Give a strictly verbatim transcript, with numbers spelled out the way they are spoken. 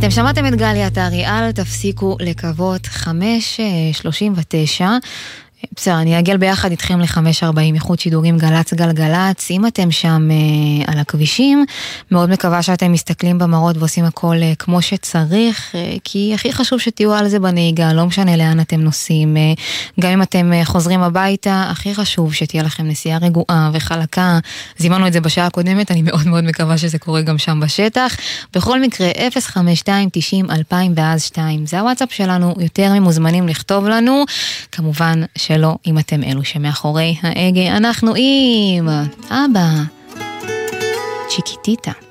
אתם שמעתם את גלי עטרי, אל תפסיקו לקוות, חמש שלושים ותשע. בסדר, אני אגל ביחד איתכם ל-חמש ארבעים איכות שידורים גלץ גלגלץ. אם אתם שם אה, על הכבישים, מאוד מקווה שאתם מסתכלים במראות ועושים הכל אה, כמו שצריך, אה, כי הכי חשוב שתהיו על זה בנהיגה, לא משנה לאן אתם נוסעים. אה, גם אם אתם אה, חוזרים הביתה, הכי חשוב שתהיה לכם נסיעה רגועה וחלקה. זימנו את זה בשעה הקודמת, אני מאוד מאוד מקווה שזה קורה גם שם בשטח. בכל מקרה, אפס חמש שתיים תשעים אלפיים ואז שתיים. זה הוואטסאפ שלנו, יותר ממוזמנים לכתוב לנו. כמובן שלא, אם אתם אלו שמאחורי ההגה, אנחנו עם אבא צ'יקיטיטה.